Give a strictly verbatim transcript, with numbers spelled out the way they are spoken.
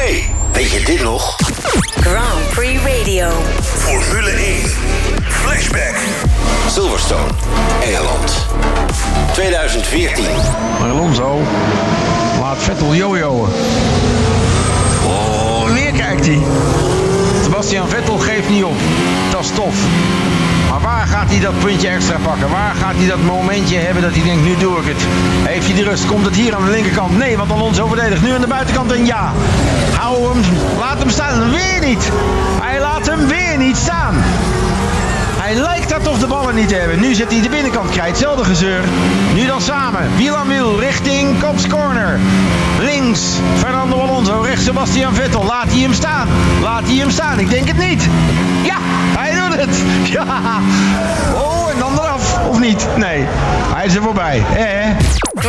hey, weet je dit nog? Grand Prix Radio. Formule één. Flashback. Silverstone, Engeland. tweeduizend veertien. Alonso laat Vettel jojoen. Oh, weer kijkt hij. Sebastian Vettel geeft niet op. Dat is tof. Maar waar gaat hij dat puntje extra pakken? Waar gaat hij dat momentje hebben dat hij denkt, nu doe ik het? Heeft hij de rust? Komt het hier aan de linkerkant? Nee, want Alonso verdedigt nu aan de buitenkant en ja. Hou hem, laat hem staan. Weer niet. Hij laat hem weer niet staan. Hij lijkt daar toch de ballen niet te hebben. Nu zit hij de binnenkant krijgt. Hetzelfde gezeur. Nu dan samen. Wiel aan wiel richting Cops Corner. Links Fernando Alonso. Rechts Sebastian Vettel. Laat hij hem staan. Laat hij hem staan. Ik denk het niet. Ja, hij doet het. Ja. Oh, en dan eraf. Of niet? Nee. Hij is er voorbij. Eh.